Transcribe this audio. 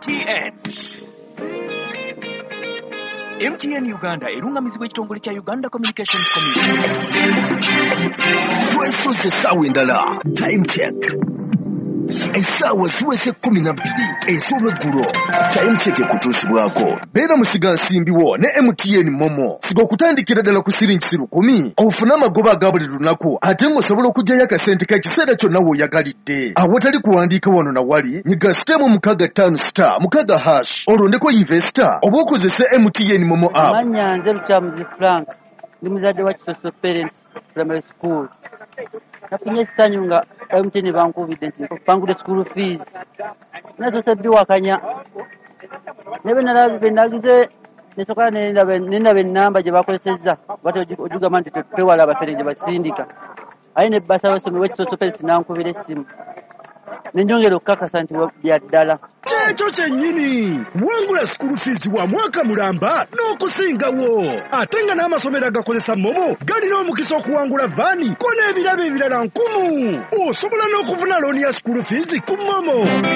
MTN Uganda erungamizibwa ekitongole kya Uganda Communications Commission. Twesoze essaawa endala time check. Essaawa ziweze 12 ez'olweggulo. Time check ekutuusibwako. Beera musiga nsimbiwo ne MTN Momo. Siga okutandikira ddala ku siringi 10 ofune amagoba aga buli lunaku ate ng'osobola okuggyayo akasente k'ekiseera kyonna w'oyagalidde. Awatali kuwandiika wano na wali nyiga sitemu 65*6 olondeko investor oba okozese MTN Momo app. Manya nze Lukyamuzi Frank ndi muzadde wa Kisoso Parents Primary School. Nafunye essanyu nga MTN bankubidde nti bangule school fees. Nasoose biwakanya. Ne bwe nagize nesoka nendaba ennamba gye bakozesezza bati ojugamba nti twewala abafere gye basindika. Aye ne basa abasomi w'Ekisoso Parents nankubira essimu. Nenjongera okukakasa nti bya ddala. Ekyo kyennyini wangula school fees wa mwaka mulamba n'okusingawo ate nga n'amasomero agakozesa Momo galina omukisa okuwangula vaani ko n'ebirabo ebirala 1000. Osobola n'okufuna looni ya school fees ku Momo.